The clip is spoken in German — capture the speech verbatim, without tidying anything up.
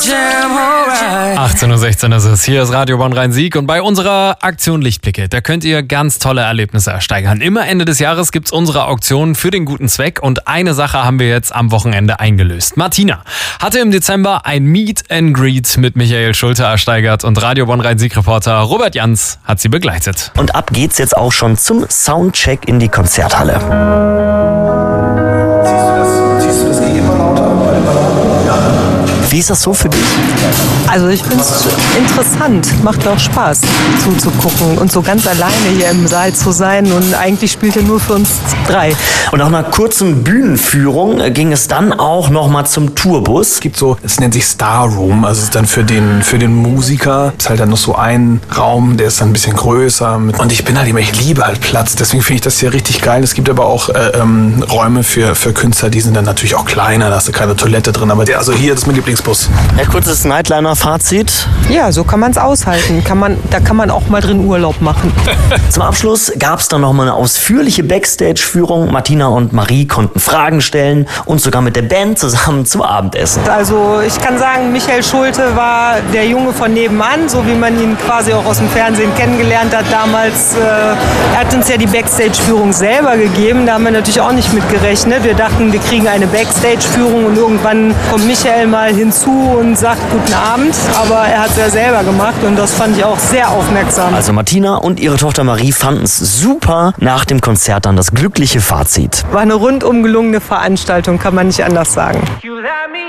achtzehn Uhr sechzehn ist es. Hier ist Radio Bonn-Rhein-Sieg und bei unserer Aktion Lichtblicke, da könnt ihr ganz tolle Erlebnisse ersteigern. Immer Ende des Jahres gibt's unsere Auktion für den guten Zweck und eine Sache haben wir jetzt am Wochenende eingelöst. Martina hatte im Dezember ein Meet and Greet mit Michael Schulte ersteigert und Radio Bonn-Rhein-Sieg-Reporter Robert Jans hat sie begleitet. Und ab geht's jetzt auch schon zum Soundcheck in die Konzerthalle. Wie ist das so für dich? Also ich finde es interessant, macht mir auch Spaß zuzugucken und so ganz alleine hier im Saal zu sein und eigentlich spielt er nur für uns drei. Und nach einer kurzen Bühnenführung ging es dann auch nochmal zum Tourbus. Es gibt so, es nennt sich Star Room, also es ist dann für den, für den Musiker, ist halt dann noch so ein Raum, der ist dann ein bisschen größer und ich bin halt immer, ich liebe halt Platz, deswegen finde ich das hier richtig geil. Es gibt aber auch äh, ähm, Räume für, für Künstler, die sind dann natürlich auch kleiner, da hast du keine Toilette drin, aber der, also hier, das ist mein Lieblingsbus. Ja, kurzes Nightliner-Fazit. Ja, so kann man es aushalten. Kann man, da kann man auch mal drin Urlaub machen. Zum Abschluss gab es dann nochmal eine ausführliche Backstage-Führung. Martina und Marie konnten Fragen stellen und sogar mit der Band zusammen zum Abendessen. Also ich kann sagen, Michael Schulte war der Junge von nebenan, so wie man ihn quasi auch aus dem Fernsehen kennengelernt hat damals. Äh, er hat uns ja die Backstage-Führung selber gegeben. Da haben wir natürlich auch nicht mit gerechnet. Wir dachten, wir kriegen eine Backstage-Führung und irgendwann kommt Michael mal hinzu und sagt guten Abend, aber er hat es ja selber gemacht und das fand ich auch sehr aufmerksam. Also Martina und ihre Tochter Marie fanden es super. Nach dem Konzert dann das glückliche Fazit. War eine rundum gelungene Veranstaltung, kann man nicht anders sagen.